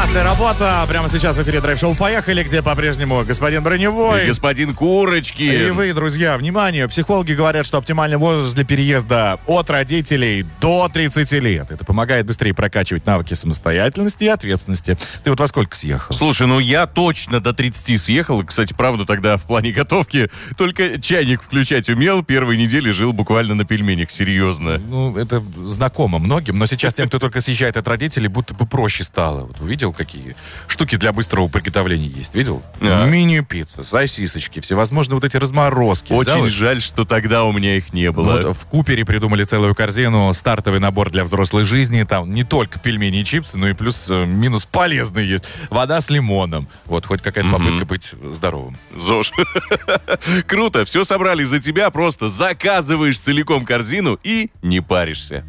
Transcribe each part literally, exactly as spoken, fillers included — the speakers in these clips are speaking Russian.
Классная работа. Прямо сейчас в эфире драйв-шоу «Поехали», где по-прежнему господин Броневой. И господин Курочкин. И вы, друзья, внимание, психологи говорят, что оптимальный возраст для переезда от родителей до тридцати лет. Это помогает быстрее прокачивать навыки самостоятельности и ответственности. Ты вот во сколько съехал? Слушай, ну я точно до тридцати съехал. Кстати, правда, тогда в плане готовки только чайник включать умел. Первые недели жил буквально на пельменях, серьезно. Ну, это знакомо многим, но сейчас тем, кто только съезжает от родителей, будто бы проще стало. Вот увидел, какие штуки для быстрого приготовления есть? Видел? А. Мини-пицца, сосисочки, всевозможные вот эти разморозки. Очень Взял их? жаль, что тогда у меня их не было. Вот в Купере придумали целую корзину, стартовый набор для взрослой жизни. Там не только пельмени и чипсы, но и плюс э, минус полезный есть. Вода с лимоном. Вот хоть какая-то Мгм. попытка быть здоровым. ЗОЖ. Круто, все собрали за тебя, просто заказываешь целиком корзину и не паришься.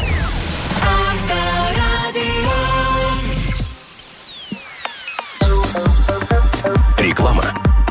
Реклама.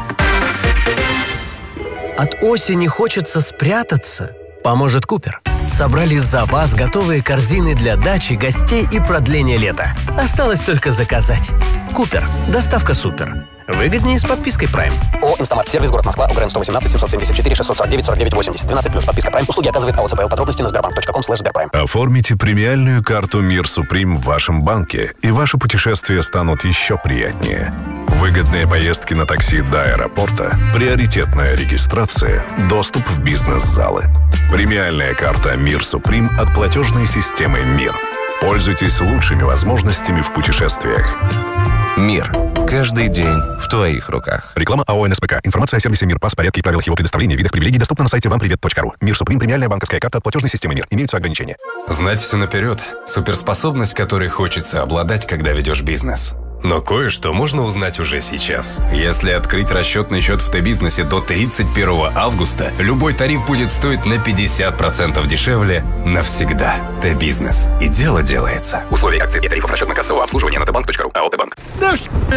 От осени хочется спрятаться? Поможет Купер. Собрали за вас готовые корзины для дачи, гостей и продления лета. Осталось только заказать. Купер. Доставка супер. Выгоднее с подпиской Prime. ООО «Инстамарт». Сервис. Город Москва. УГРН сто восемнадцать семьсот семьдесят четыре шестьсот сорок девять сорок девять восемьдесят. двенадцать плюс. Подписка Prime. Услуги оказывает АО ЦПЛ. Подробности на сбербанк точка ком слэш сберпрайм. Оформите премиальную карту «Мир Суприм» в вашем банке, и ваши путешествия станут еще приятнее. Выгодные поездки на такси до аэропорта, приоритетная регистрация, доступ в бизнес-залы. Премиальная карта «Мир Суприм» от платежной системы «Мир». Пользуйтесь лучшими возможностями в путешествиях. Мир. Каждый день в твоих руках. Реклама АО НСПК. Информация о сервисе «Мир», порядке и правилах его предоставления, видах привилегий доступна на сайте вам привет точка ру. «Мир Суприм» — премиальная банковская карта от платежной системы «Мир». Имеются ограничения. Знать все наперед – суперспособность, которой хочется обладать, когда ведешь бизнес. Но кое-что можно узнать уже сейчас. Если открыть расчетный счет в Т-бизнесе до тридцать первого августа, любой тариф будет стоить на пятьдесят процентов дешевле навсегда. Т-бизнес. И дело делается. Условия акций и тарифов расчетно-кассового обслуживания на т банк точка ру. АО «Т-банк». Да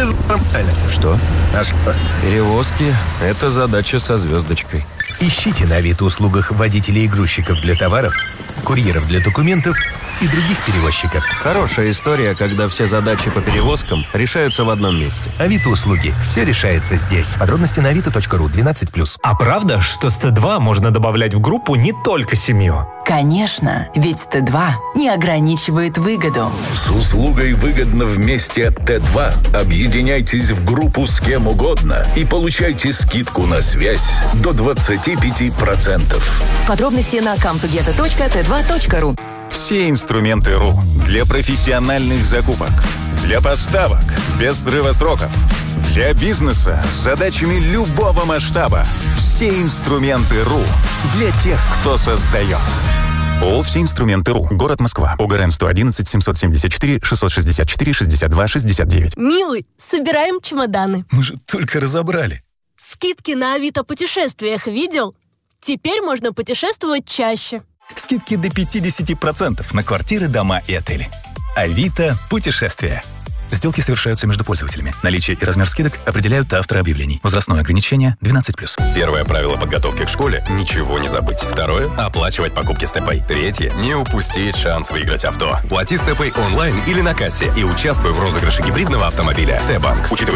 что? А что? Перевозки – это задача со звездочкой. Ищите на Авито-услугах водителей и грузчиков для товаров, курьеров для документов и других перевозчиков. Хорошая история, когда все задачи по перевозкам решаются в одном месте. Авито-услуги. Все решается здесь. Подробности на авито точка ру. двенадцать плюс. А правда, что с Т два можно добавлять в группу не только семью? Конечно, ведь Т два не ограничивает выгоду. С услугой «Выгодно вместе» от Т два объединяйтесь в группу с кем угодно и получайте скидку на связь до двадцати пяти процентов. Подробности на камтугета точка тэ два точка ру. Все инструменты РУ для профессиональных закупок, для поставок без срыва сроков, для бизнеса с задачами любого масштаба. Все инструменты РУ для тех, кто создает. ООО «Все инструменты РУ». Город Москва. ОГРН сто одиннадцать семьсот семьдесят четыре шестьсот шестьдесят четыре шестьдесят два шестьдесят девять. Милый, собираем чемоданы. Мы же только разобрали. Скидки на Авито путешествиях видел? Теперь можно путешествовать чаще. Скидки до пятидесяти процентов на квартиры, дома и отели. Авито путешествия. Сделки совершаются между пользователями. Наличие и размер скидок определяют авторы объявлений. Возрастное ограничение двенадцать плюс. Первое правило подготовки к школе – ничего не забыть. Второе – оплачивать покупки с ТП. Третье – не упустить шанс выиграть авто. Плати с ТП онлайн или на кассе и участвуй в розыгрыше гибридного автомобиля. Т-банк. Учитывая